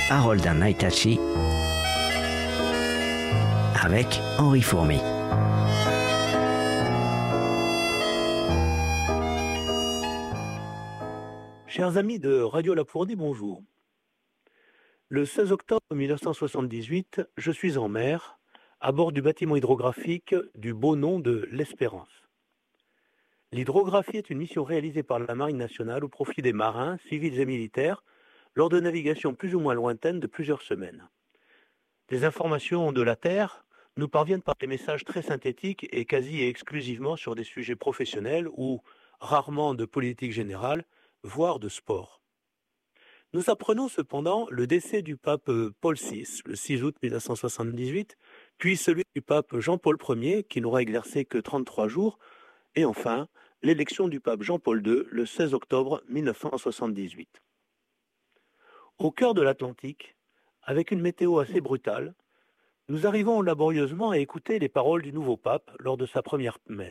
Harold and Naitachi avec Henri Fourmy. Chers amis de Radio Lafourdi, bonjour. Le 16 octobre 1978, je suis en mer, à bord du bâtiment hydrographique du beau nom de l'Espérance. L'hydrographie est une mission réalisée par la Marine nationale au profit des marins, civils et militaires, lors de navigations plus ou moins lointaines de plusieurs semaines. Les informations de la Terre nous parviennent par des messages très synthétiques et quasi exclusivement sur des sujets professionnels ou rarement de politique générale, voire de sport. Nous apprenons cependant le décès du pape Paul VI, le 6 août 1978, puis celui du pape Jean-Paul Ier, qui n'aura exercé que 33 jours, et enfin, l'élection du pape Jean-Paul II le 16 octobre 1978. Au cœur de l'Atlantique, avec une météo assez brutale, nous arrivons laborieusement à écouter les paroles du nouveau pape lors de sa première messe.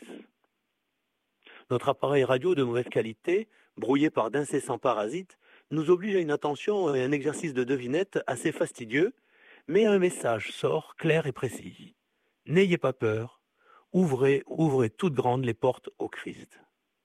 Notre appareil radio de mauvaise qualité, brouillé par d'incessants parasites, nous oblige à une attention et un exercice de devinette assez fastidieux, mais un message sort clair et précis. N'ayez pas peur, ouvrez toutes grandes les portes au Christ.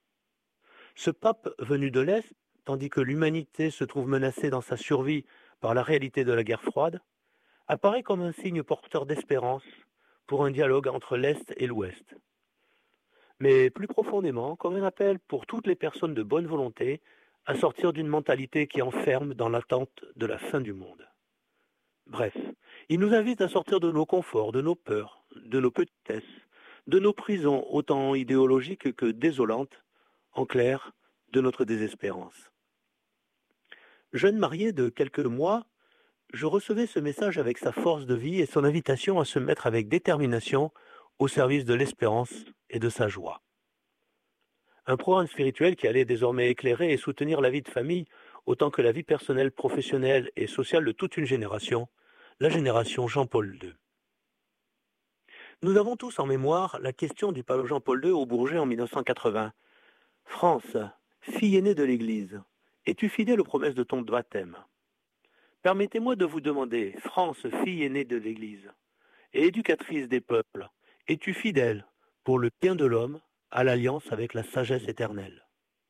Ce pape venu de l'Est, tandis que l'humanité se trouve menacée dans sa survie par la réalité de la guerre froide, apparaît comme un signe porteur d'espérance pour un dialogue entre l'Est et l'Ouest. Mais plus profondément, comme un appel pour toutes les personnes de bonne volonté à sortir d'une mentalité qui enferme dans l'attente de la fin du monde. Bref, il nous invite à sortir de nos conforts, de nos peurs, de nos petitesses, de nos prisons autant idéologiques que désolantes, en clair, de notre désespérance. Jeune marié de quelques mois, je recevais ce message avec sa force de vie et son invitation à se mettre avec détermination au service de l'espérance et de sa joie. Un programme spirituel qui allait désormais éclairer et soutenir la vie de famille autant que la vie personnelle, professionnelle et sociale de toute une génération, la génération Jean-Paul II. Nous avons tous en mémoire la question du pape Jean-Paul II au Bourget en 1980. « France, fille aînée de l'Église, es-tu fidèle aux promesses de ton baptême ? Permettez-moi de vous demander, France, fille aînée de l'Église et éducatrice des peuples, es-tu fidèle pour le bien de l'homme à l'alliance avec la sagesse éternelle ? »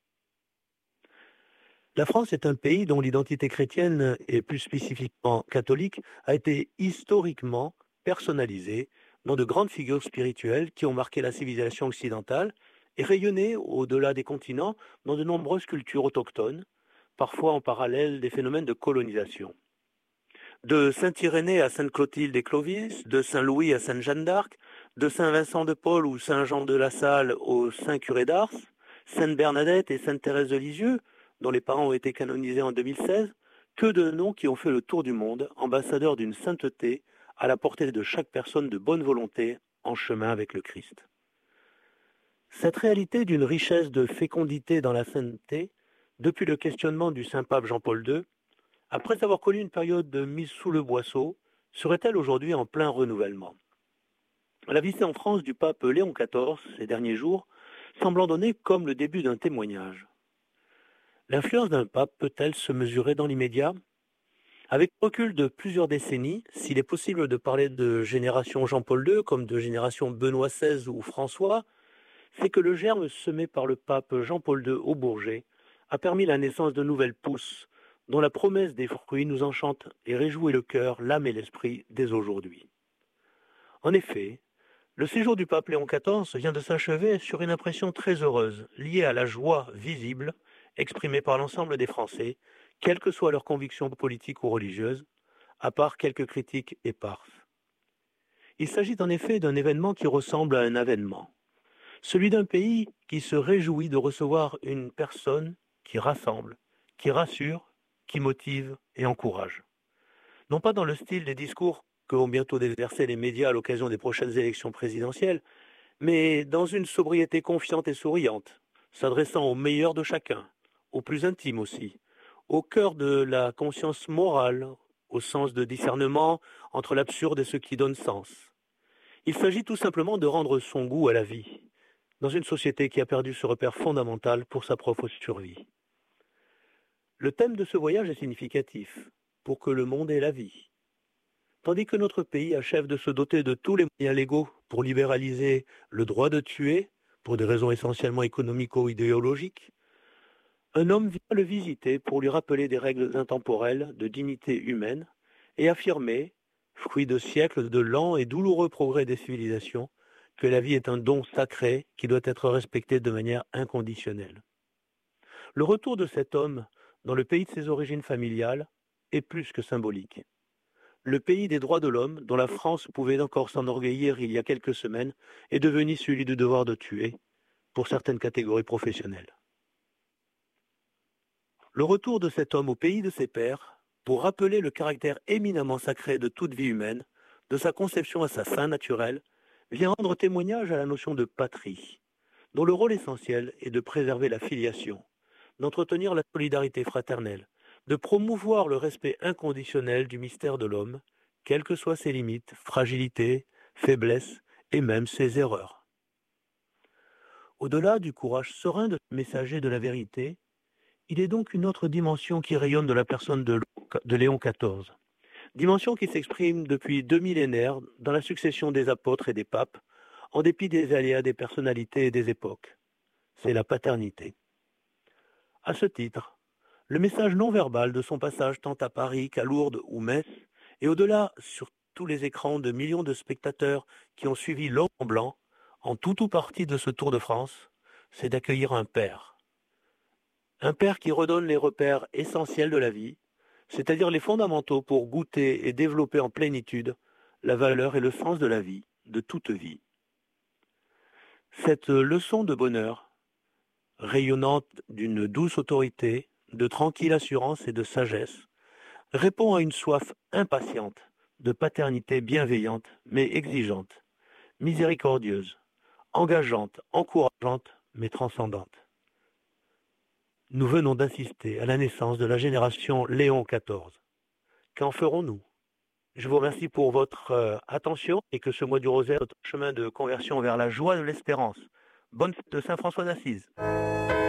La France est un pays dont l'identité chrétienne, et plus spécifiquement catholique, a été historiquement personnalisée dans de grandes figures spirituelles qui ont marqué la civilisation occidentale et rayonné au-delà des continents dans de nombreuses cultures autochtones, parfois en parallèle des phénomènes de colonisation. De Saint-Irénée à Sainte-Clotilde et Clovis, de Saint-Louis à Sainte-Jeanne d'Arc, de Saint-Vincent de Paul ou Saint-Jean de la Salle au Saint-Curé d'Ars, Sainte-Bernadette et Sainte-Thérèse de Lisieux, dont les parents ont été canonisés en 2016, que de noms qui ont fait le tour du monde, ambassadeurs d'une sainteté à la portée de chaque personne de bonne volonté en chemin avec le Christ. Cette réalité d'une richesse de fécondité dans la sainteté, depuis le questionnement du Saint-Pape Jean-Paul II, après avoir connu une période de mise sous le boisseau, serait-elle aujourd'hui en plein renouvellement ? La visite en France du pape Léon XIV ces derniers jours semble en donner comme le début d'un témoignage. L'influence d'un pape peut-elle se mesurer dans l'immédiat ? Avec le recul de plusieurs décennies, s'il est possible de parler de génération Jean-Paul II comme de génération Benoît XVI ou François, c'est que le germe semé par le pape Jean-Paul II au Bourget a permis la naissance de nouvelles pousses dont la promesse des fruits nous enchante et réjouit le cœur, l'âme et l'esprit dès aujourd'hui. En effet, le séjour du pape Léon XIV vient de s'achever sur une impression très heureuse, liée à la joie visible exprimée par l'ensemble des Français, quelles que soient leurs convictions politiques ou religieuses, à part quelques critiques éparses. Il s'agit en effet d'un événement qui ressemble à un avènement, celui d'un pays qui se réjouit de recevoir une personne qui rassemble, qui rassure, qui motive et encourage. Non pas dans le style des discours que vont bientôt déverser les médias à l'occasion des prochaines élections présidentielles, mais dans une sobriété confiante et souriante, s'adressant au meilleur de chacun, au plus intime aussi, au cœur de la conscience morale, au sens de discernement entre l'absurde et ce qui donne sens. Il s'agit tout simplement de rendre son goût à la vie, dans une société qui a perdu ce repère fondamental pour sa propre survie. Le thème de ce voyage est significatif. pour que le monde ait la vie. Tandis que notre pays achève de se doter de tous les moyens légaux pour libéraliser le droit de tuer, pour des raisons essentiellement économico-idéologiques, un homme vient le visiter pour lui rappeler des règles intemporelles de dignité humaine et affirmer, fruit de siècles de lents et douloureux progrès des civilisations, que la vie est un don sacré qui doit être respecté de manière inconditionnelle. Le retour de cet homme dans le pays de ses origines familiales est plus que symbolique. Le pays des droits de l'homme, dont la France pouvait encore s'enorgueillir il y a quelques semaines, est devenu celui du devoir de tuer pour certaines catégories professionnelles. Le retour de cet homme au pays de ses pères, pour rappeler le caractère éminemment sacré de toute vie humaine, de sa conception à sa fin naturelle, vient rendre témoignage à la notion de patrie, dont le rôle essentiel est de préserver la filiation, d'entretenir la solidarité fraternelle, de promouvoir le respect inconditionnel du mystère de l'homme, quelles que soient ses limites, fragilités, faiblesses et même ses erreurs. Au-delà du courage serein de messager de la vérité, il est donc une autre dimension qui rayonne de la personne de Léon XIV, dimension qui s'exprime depuis 2 millénaires dans la succession des apôtres et des papes, en dépit des aléas des personnalités et des époques. C'est la paternité. À ce titre, le message non verbal de son passage tant à Paris qu'à Lourdes ou Metz, et au-delà sur tous les écrans de millions de spectateurs qui ont suivi l'homme en blanc, en tout ou partie de ce Tour de France, c'est d'accueillir un père. Un père qui redonne les repères essentiels de la vie, c'est-à-dire les fondamentaux pour goûter et développer en plénitude la valeur et le sens de la vie, de toute vie. Cette leçon de bonheur, rayonnante d'une douce autorité, de tranquille assurance et de sagesse, répond à une soif impatiente de paternité bienveillante mais exigeante, miséricordieuse, engageante, encourageante mais transcendante. Nous venons d'assister à la naissance de la génération Léon XIV. Qu'en ferons-nous? Je vous remercie pour votre attention et que ce mois du rosaire soit un chemin de conversion vers la joie de l'espérance. Bonne fête de Saint François d'Assise.